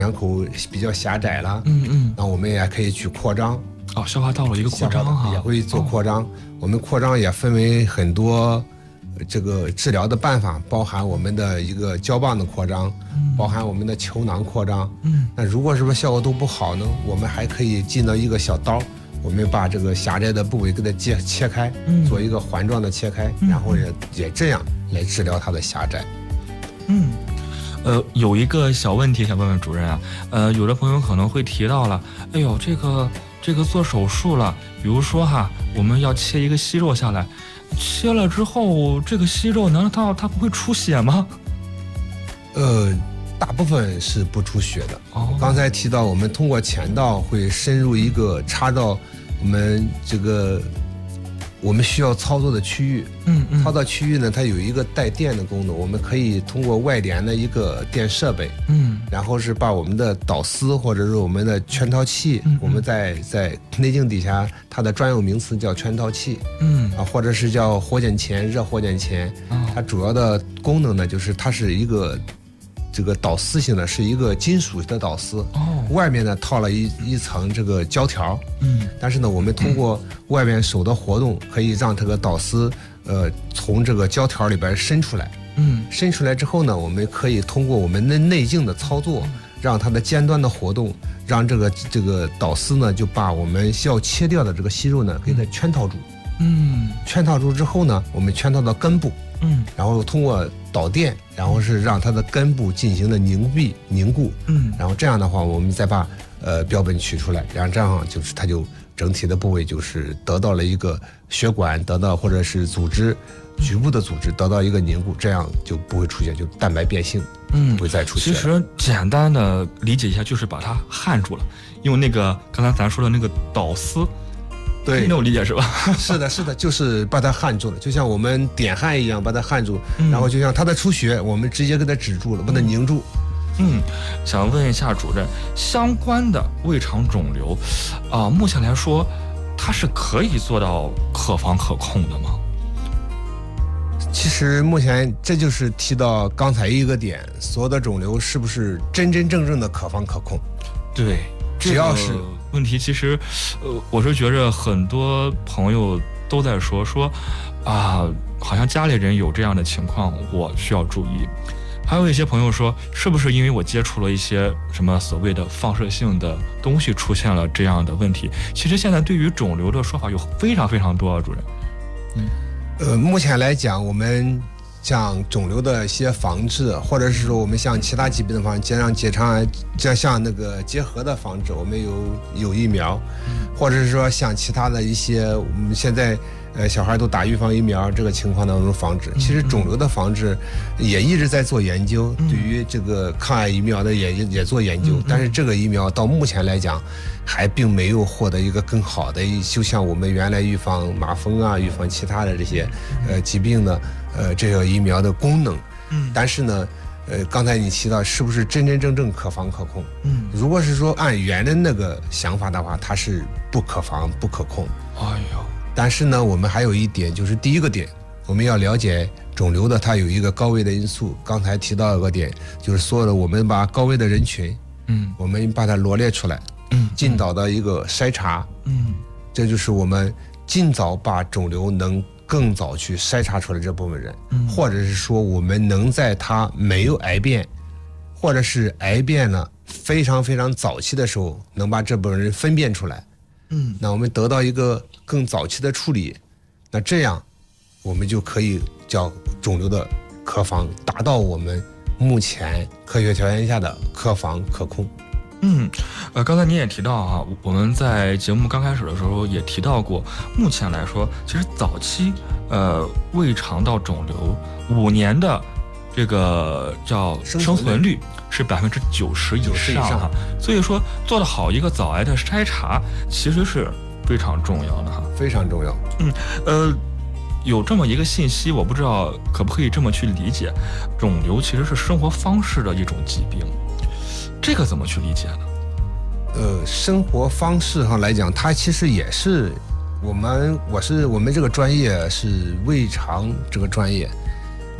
肠口比较狭窄了，那我们也可以去扩张。 消化道了一个扩张也会做扩张。我们扩张也分为很多这个治疗的办法，包含我们的一个胶棒的扩张，包含我们的球囊扩张。那如果是说效果都不好呢，我们还可以进到一个小刀，我们把这个狭窄的部位给它切开，做一个环状的切开，然后也这样来治疗它的狭窄。 有一个小问题想问问主任啊，有的朋友可能会提到了，哎呦，这个做手术了，比如说我们要切一个息肉下来，切了之后这个息肉难道它不会出血吗？ 大部分是不出血的。刚才提到我们通过前道会深入一个插到我们这个我们需要操作的区域，操作区域呢，它有一个带电的功能，我们可以通过外联的一个电设备，然后是把我们的导丝或者是我们的圈套器，我们在内镜底下，它的专有名词叫圈套器，或者是叫活检钳、热活检钳，它主要的功能呢，就是它是一个这个导丝型的，是一个金属的导丝，外面呢套了一层这个胶条，但是呢，我们通过外面手的活动，可以让这个导丝从这个胶条里边伸出来，伸出来之后呢，我们可以通过我们的内镜的操作，让它的尖端的活动，让这个导丝呢就把我们需要切掉的这个息肉呢给它圈套住，圈套住之后呢，我们圈套到根部，然后通过导电，然后是让它的根部进行了凝固，然后这样的话，我们再把标本取出来，然后这样就是它就整体的部位就是得到了一个血管得到或者是组织局部的组织得到一个凝固，这样就不会出现就蛋白变性，不会再出现。 其实简单的理解一下，就是把它焊住了，用那个刚才咱说的那个导丝。 对， 那种理解是吧？ 是的，就是把它焊住了，就像我们点焊一样，把它焊住，然后就像它的出血，我们直接给它止住了，把它凝住。 想问一下主任，相关的胃肠肿瘤，目前来说，它是可以做到可防可控的吗？ 其实目前这就是提到刚才一个点，所有的肿瘤是不是真正的可防可控？ 对， 只要是。 问题其实，我是觉着很多朋友都在说好像家里人有这样的情况，我需要注意。还有一些朋友说，是不是因为我接触了一些什么所谓的放射性的东西，出现了这样的问题？其实现在对于肿瘤的说法有非常非常多啊，主任。 目前来讲，我们像肿瘤的一些防治，或者是说我们像其他疾病的防治，像那个结核的防治，我们有疫苗，或者是说像其他的一些我们现在小孩都打预防疫苗这个情况当中防治。其实肿瘤的防治也一直在做研究，对于这个抗癌疫苗的也做研究，但是这个疫苗到目前来讲还并没有获得一个更好的，就像我们原来预防麻风啊、预防其他的这些疾病的这个疫苗的功能。但是呢刚才你提到是不是真正可防可控？如果是说按原来那个想法的话，它是不可防不可控。但是呢，我们还有一点，就是第一个点，我们要了解肿瘤的它有一个高危的因素。刚才提到一个点，就是所有的我们把高危的人群，我们把它罗列出来，尽早的一个筛查，这就是我们尽早把肿瘤能更早去筛查出来这部分人，或者是说我们能在他没有癌变，或者是癌变了非常早期的时候，能把这部分人分辨出来。那我们得到一个更早期的处理，那这样我们就可以叫肿瘤的可防达到我们目前科学条件下的可防可控。 刚才你也提到我们在节目刚开始的时候也提到过，目前来说，其实早期胃肠道肿瘤5年的这个叫生存率是90%以上所以说做得好一个早癌的筛查其实是非常重要的非常重要。 有这么一个信息，我不知道可不可以这么去理解，肿瘤其实是生活方式的一种疾病，这个怎么去理解呢？ 生活方式上来讲，它其实也是我们这个专业是胃肠这个专业。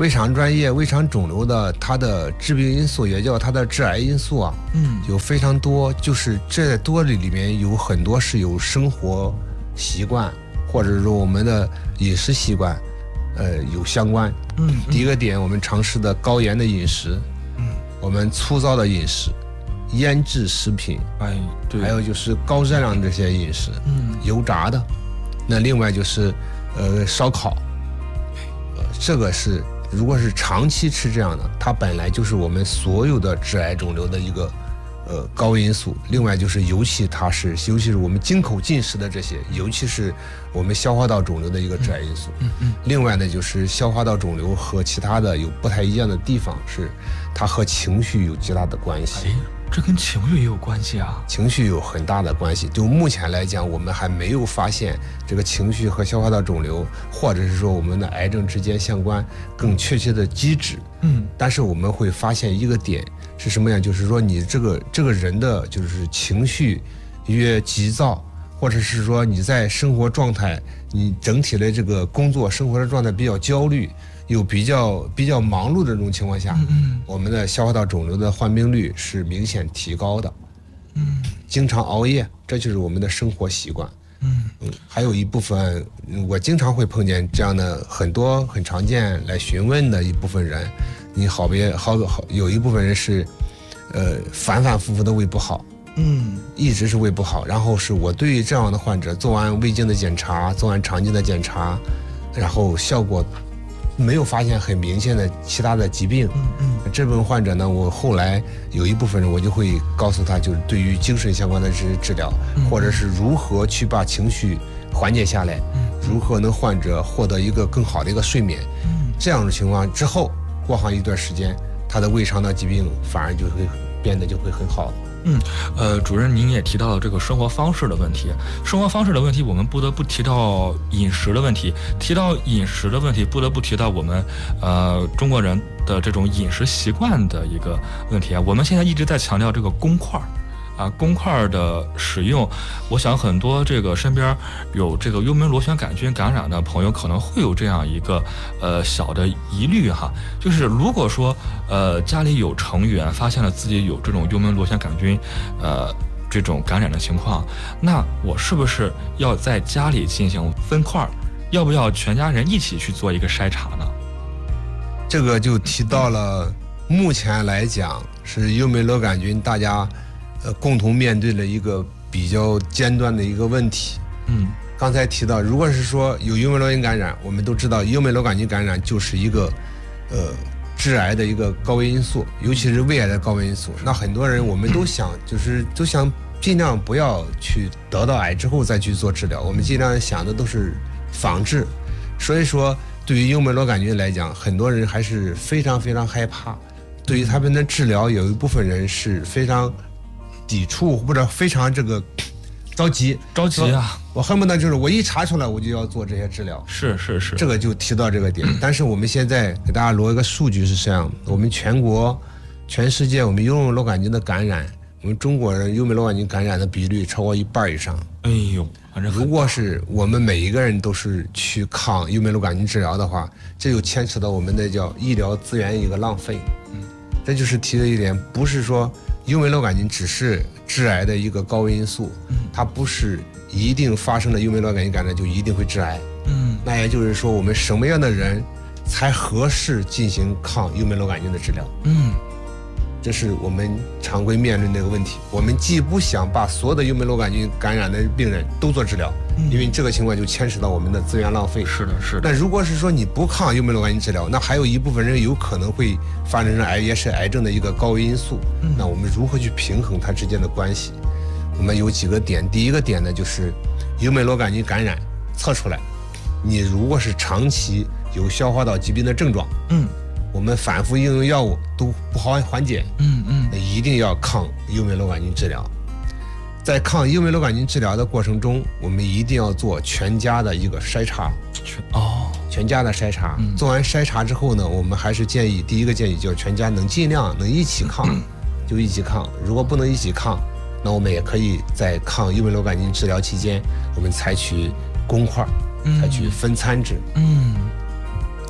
胃肠专业，胃肠肿瘤的它的致病因素也叫它的致癌因素啊，有非常多，就是这多里面有很多是有生活习惯或者说我们的饮食习惯，有相关。第一个点，我们常吃的高盐的饮食，我们粗糙的饮食，腌制食品， 对， 还有就是高热量这些饮食，油炸的，那另外就是烧烤，这个是如果是长期吃这样的，它本来就是我们所有的致癌肿瘤的一个高因素。另外就是尤其是我们经口进食的这些，尤其是我们消化道肿瘤的一个致癌因素。另外呢，就是消化道肿瘤和其他的有不太一样的地方，是它和情绪有极大的关系。 这跟情绪也有关系啊？ 情绪有很大的关系。就目前来讲，我们还没有发现这个情绪和消化道肿瘤，或者是说我们的癌症之间相关更确切的机制。但是我们会发现一个点是什么样？就是说你这个人的就是情绪越急躁，或者是说你在生活状态，你整体的这个工作生活的状态比较焦虑，有比较忙碌的这种情况下，我们的消化道肿瘤的患病率是明显提高的。经常熬夜，这就是我们的生活习惯。还有一部分我经常会碰见这样的很常见来询问的一部分人，你有一部分人是反反复复的胃不好，一直是胃不好，然后是我对于这样的患者做完胃镜的检查，做完肠镜的检查，然后效果没有发现很明显的其他的疾病。这部分患者呢，我后来有一部分人我就会告诉他，就是对于精神相关的这些治疗，或者是如何去把情绪缓解下来，如何能患者获得一个更好的一个睡眠。这样的情况之后，过上一段时间，他的胃肠道疾病反而就会变得就会很好。 主任您也提到了这个生活方式的问题，我们不得不提到饮食的问题，不得不提到我们中国人的这种饮食习惯的一个问题啊。我们现在一直在强调这个公筷公筷的使用，我想很多这个身边有这个幽门螺旋杆菌感染的朋友可能会有这样一个小的疑虑哈，就是如果说家里有成员发现了自己有这种幽门螺旋杆菌这种感染的情况，那我是不是要在家里进行分筷，要不要全家人一起去做一个筛查呢？ 这个就提到了目前来讲是幽门螺杆菌大家共同面对的一个比较尖端的一个问题。刚才提到，如果是说有幽门螺杆菌感染，我们都知道幽门螺杆菌感染就是一个致癌的一个高危因素，尤其是胃癌的高危因素。那很多人我们都想尽量不要去得到癌之后再去做治疗，我们尽量想的都是防治。所以说对于幽门螺杆菌来讲，很多人还是非常非常害怕，对于他们的治疗有一部分人是非常抵触或者非常这个着急啊！我恨不得就是我一查出来我就要做这些治疗。 是， 这个就提到这个点。但是我们现在给大家罗一个数据是这样，我们全世界我们幽门螺杆菌的感染，我们中国人幽门螺杆菌感染的比率超过1半以上。如果是我们每一个人都是去抗幽门螺杆菌治疗的话，这就牵扯到我们的叫医疗资源一个浪费。这就是提的一点，不是说幽门螺杆菌只是致癌的一个高危因素，它不是一定发生了幽门螺杆菌感染就一定会致癌。那也就是说，我们什么样的人才合适进行抗幽门螺杆菌的治疗？这是我们常规面临的一个问题。我们既不想把所有的幽门螺杆菌感染的病人都做治疗，因为这个情况就牵扯到我们的资源浪费。 是的。 那如果是说你不抗幽门螺杆菌治疗，那还有一部分人有可能会发生癌，也是癌症的一个高危因素。那我们如何去平衡它之间的关系？我们有几个点。第一个点呢，就是幽门螺杆菌感染测出来，你如果是长期有消化道疾病的症状，我们反复应用药物都不好缓解，一定要抗幽门螺杆菌治疗。在抗幽门螺杆菌治疗的过程中，我们一定要做全家的一个筛查。全家的筛查。做完筛查之后呢，我们还是第一个建议就是全家尽量能一起抗就一起抗，如果不能一起抗，那我们也可以在抗幽门螺杆菌治疗期间，我们采取公筷，采取分餐制。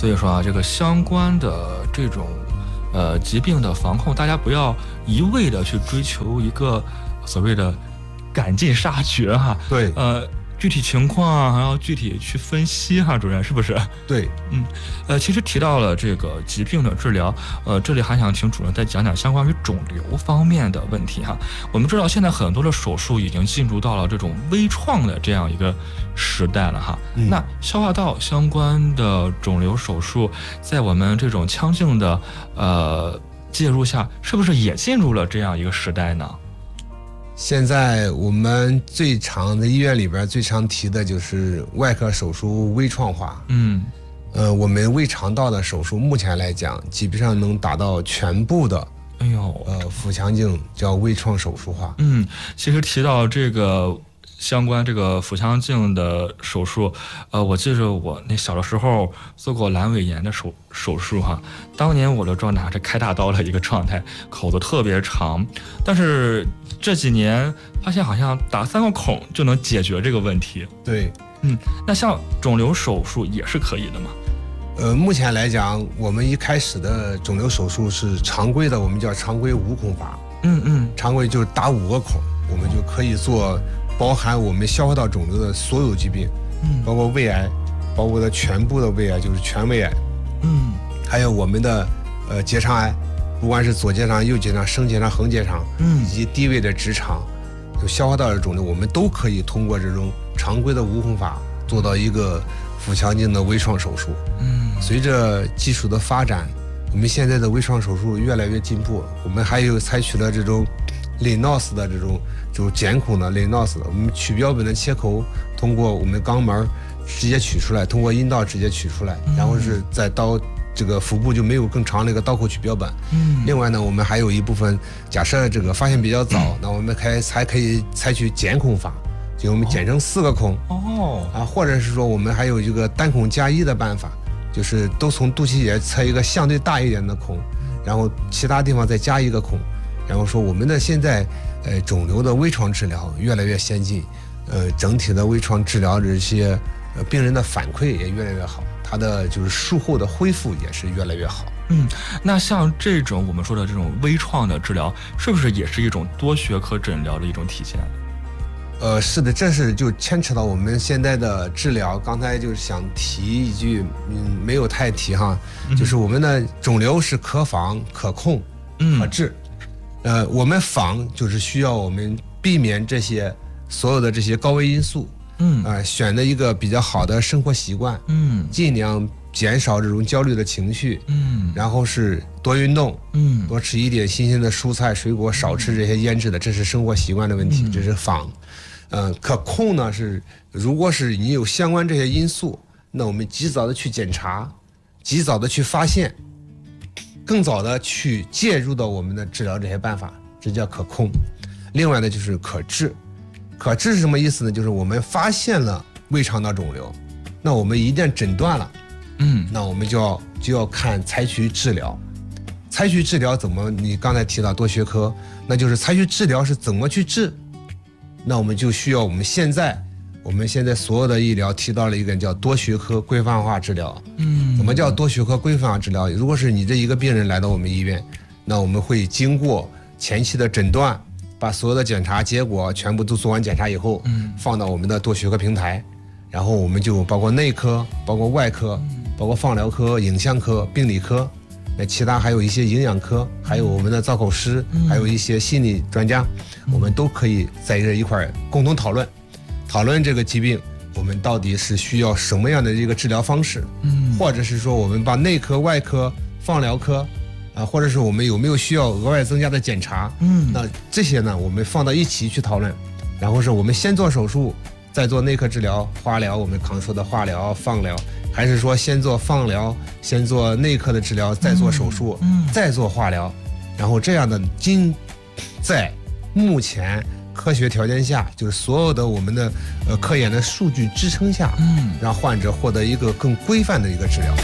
所以说啊，这个相关的这种疾病的防控，大家不要一味的去追求一个所谓的赶尽杀绝哈。 对， 具体情况啊还要具体去分析哈，主任是不是？ 对， 其实提到了这个疾病的治疗，这里还想请主任再讲讲相关于肿瘤方面的问题哈。我们知道现在很多的手术已经进入到了这种微创的这样一个时代了哈。那消化道相关的肿瘤手术，在我们这种腔镜的介入下，是不是也进入了这样一个时代呢？ 现在我们最常的医院里边最常提的就是外科手术微创化。我们胃肠道的手术目前来讲，基本上能达到全部的，腹腔镜叫微创手术化。 其实提到这个相关这个腹腔镜的手术，我记着我那小的时候做过阑尾炎的手术哈，当年我的状态还是开大刀的一个状态，口子特别长，但是这几年发现好像打3个孔就能解决这个问题。 对， 那像肿瘤手术也是可以的吗？ 目前来讲，我们一开始的肿瘤手术是常规的，我们叫常规5孔法。常规就是打5个孔，我们就可以做包含我们消化道肿瘤的所有疾病，包括胃癌，包括的全部的胃癌，就是全胃癌。还有我们的结肠癌，不管是左结肠、右结肠、升结肠、横结肠，以及低位的直肠，就消化道的肿瘤，我们都可以通过这种常规的5孔法做到一个腹腔镜的微创手术。随着技术的发展，我们现在的微创手术越来越进步，我们还有采取了这种Lynnos 的这种减孔的 Lynnos 的，我们取标本的切口，通过我们肛门直接取出来，通过阴道直接取出来，然后是再到这个腹部就没有更长的一个刀口取标本。另外呢，我们还有一部分，假设这个发现比较早，那我们还可以采取减孔法，就我们减成4个孔。或者是说我们还有一个单孔加1的办法，就是都从肚脐眼测一个相对大一点的孔，然后其他地方再加1个孔。然后说我们的现在肿瘤的微创治疗越来越先进，整体的微创治疗这些病人的反馈也越来越好，它的就是术后的恢复也是越来越好。 那像这种我们说的这种微创的治疗，是不是也是一种多学科诊疗的一种体现？ 是的，这是就牵扯到我们现在的治疗。刚才就是想提一句，没有太提哈，就是我们的肿瘤是可防、可控、可治。我们防就是需要我们避免这些所有的这些高危因素，选择一个比较好的生活习惯，尽量减少这种焦虑的情绪，然后是多运动，多吃一点新鲜的蔬菜水果，少吃这些腌制的，这是生活习惯的问题，这是防。可控呢是，如果是你有相关这些因素，那我们及早的去检查，及早的去发现，更早的去介入到我们的治疗这些办法，这叫可控。另外呢就是可治。可治是什么意思呢？就是我们发现了胃肠道肿瘤，那我们一旦诊断了，那我们就要看采取治疗。采取治疗怎么？你刚才提到多学科，那就是采取治疗是怎么去治？那我们就需要我们现在所有的医疗提到了一个叫多学科规范化治疗。怎么叫多学科规范化治疗？如果是你这一个病人来到我们医院，那我们会经过前期的诊断，把所有的检查结果全部都做完检查以后，放到我们的多学科平台，然后我们就包括内科、包括外科、包括放疗科、影像科、病理科，那其他还有一些营养科，还有我们的造口师，还有一些心理专家，我们都可以在这一块共同讨论这个疾病，我们到底是需要什么样的一个治疗方式，或者是说我们把内科、外科、放疗科，或者是我们有没有需要额外增加的检查，那这些呢，我们放到一起去讨论，然后是我们先做手术，再做内科治疗、化疗，我们常说的化疗、放疗，还是说先做放疗，先做内科的治疗，再做手术，再做化疗，然后这样的在目前科学条件下，就是所有的我们的科研的数据支撑下，让患者获得一个更规范的一个治疗。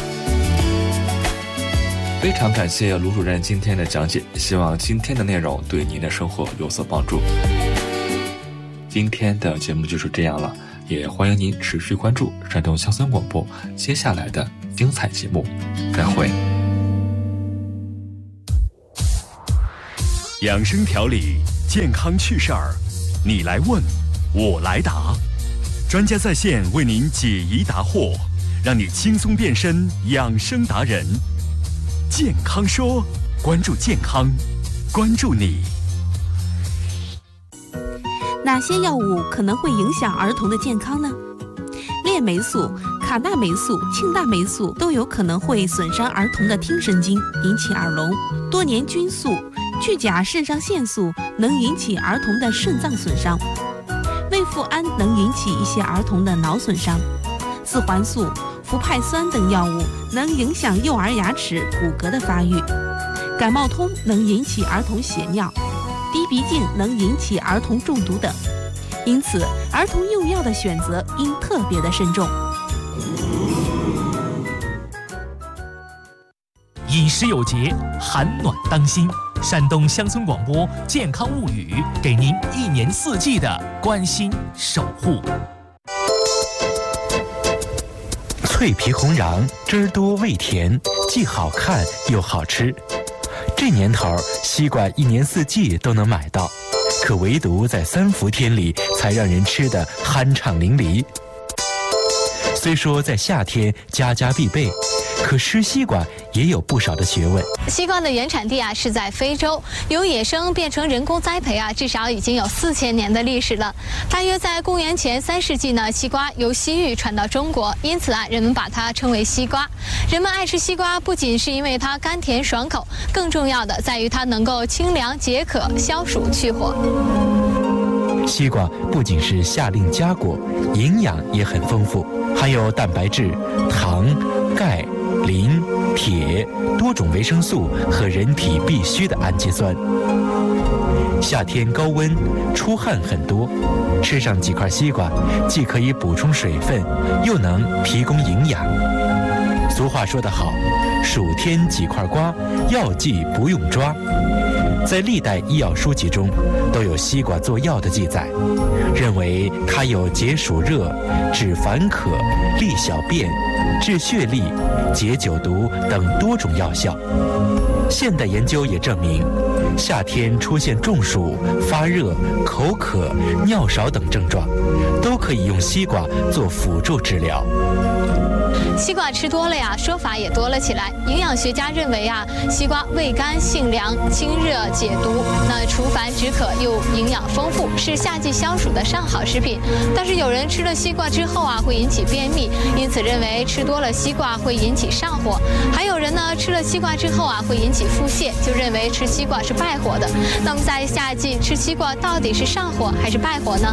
非常感谢卢主任今天的讲解，希望今天的内容对您的生活有所帮助。今天的节目就是这样了， 也欢迎您持续关注山东乡村广播接下来的精彩节目。再会。 养生调理，健康趣事儿，你来问，我来答，专家在线为您解疑答惑，让你轻松变身养生达人。健康说，关注健康，关注你。 哪些药物可能会影响儿童的健康呢？链霉素、卡那霉素、庆大霉素都有可能会损伤儿童的听神经，引起耳聋。多年菌素、去甲肾上腺素能引起儿童的肾脏损伤。胃富胺能引起一些儿童的脑损伤。四环素、氟派酸等药物能影响幼儿牙齿、骨骼的发育。感冒通能引起儿童血尿。滴鼻镜能引起儿童中毒等，因此儿童用药的选择应特别的慎重。 饮食有节，寒暖当心。山东乡村广播健康物语，给您1年4季的关心守护。 脆皮红瓤，汁儿多味甜，既好看又好吃。这年头，西瓜1年4季都能买到，可唯独在3伏天里才让人吃得酣畅淋漓。虽说在夏天家家必备，可吃西瓜也有不少的学问。 西瓜的原产地是在非洲，由野生变成人工栽培至少已经有4000年的历史了。大约在公元前3世纪呢，西瓜由西域传到中国，因此人们把它称为西瓜。人们爱吃西瓜，不仅是因为它甘甜爽口，更重要的在于它能够清凉解渴、消暑去火。 西瓜不仅是夏令佳果，营养也很丰富，含有蛋白质、糖、钙、磷、铁多种维生素和人体必需的氨基酸。夏天高温，出汗很多，吃上几块西瓜，既可以补充水分，又能提供营养。俗话说得好，暑天几块瓜，药剂不用抓。在历代医药书籍中都有西瓜做药的记载，认为它有解暑热、止烦渴、利小便、治血痢、解酒毒等多种药效。现代研究也证明，夏天出现中暑、发热、口渴、尿少等症状，都可以用西瓜做辅助治疗。 西瓜吃多了说法也多了起来。营养学家认为西瓜味甘性凉、清热解毒，那除烦止渴又营养丰富，是夏季消暑的上好食品。但是有人吃了西瓜之后会引起便秘，因此认为吃多了西瓜会引起上火。还有人呢吃了西瓜之后会引起腹泻，就认为吃西瓜是败火的。那么在夏季吃西瓜到底是上火还是败火呢？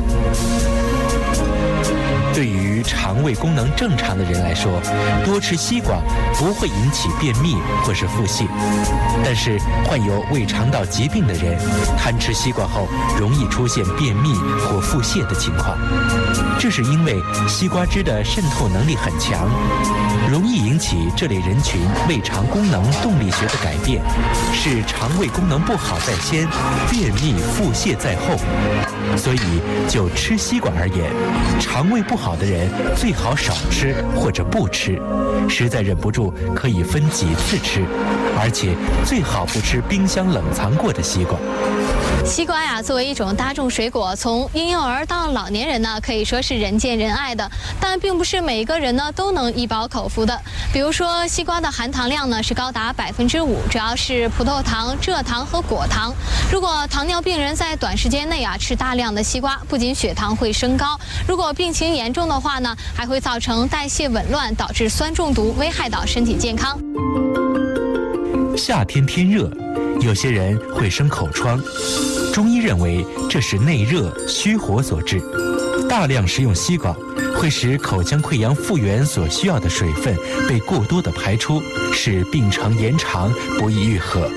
对于肠胃功能正常的人来说，多吃西瓜不会引起便秘或是腹泻。但是患有胃肠道疾病的人，贪吃西瓜后容易出现便秘或腹泻的情况。这是因为西瓜汁的渗透能力很强，容易引起这类人群胃肠功能动力学的改变，使肠胃功能不好在先，便秘腹泻在后。所以就吃西瓜而言，肠胃不好的人最好少吃或者不吃，实在忍不住可以分几次吃，而且最好不吃冰箱冷藏过的西瓜。 西瓜作为一种大众水果，从婴幼儿到老年人呢，可以说是人见人爱的。但并不是每个人呢都能一饱口福的。比如说，西瓜的含糖量呢是高达5%，主要是葡萄糖、蔗糖和果糖。如果糖尿病人在短时间内吃大量的西瓜，不仅血糖会升高，如果病情严重的话呢，还会造成代谢紊乱，导致酸中毒，危害到身体健康。 夏天天热，有些人会生口疮，中医认为这是内热虚火所致。大量食用西瓜会使口腔溃疡复原所需要的水分被过多的排出，使病程延长，不易愈合。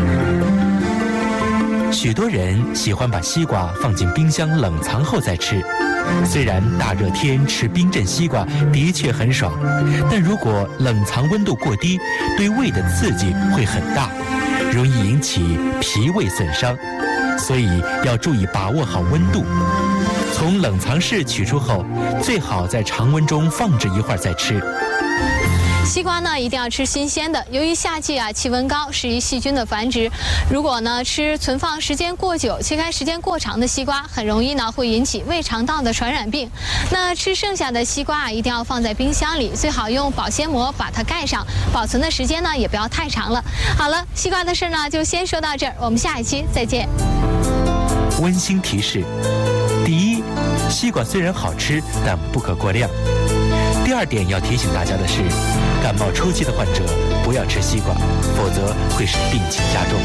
许多人喜欢把西瓜放进冰箱冷藏后再吃，虽然大热天吃冰镇西瓜的确很爽，但如果冷藏温度过低，对胃的刺激会很大，容易引起脾胃损伤，所以要注意把握好温度。 从冷藏室取出后，最好在常温中放置一会儿再吃。 西瓜呢一定要吃新鲜的，由于夏季气温高，适宜细菌的繁殖。如果呢吃存放时间过久、切开时间过长的西瓜，很容易呢会引起胃肠道的传染病。那吃剩下的西瓜一定要放在冰箱里，最好用保鲜膜把它盖上，保存的时间呢也不要太长了。好了，西瓜的事呢就先说到这儿，我们下一期再见。 温馨提示：第一，西瓜虽然好吃，但不可过量。第二点要提醒大家的是，感冒初期的患者不要吃西瓜，否则会使病情加重。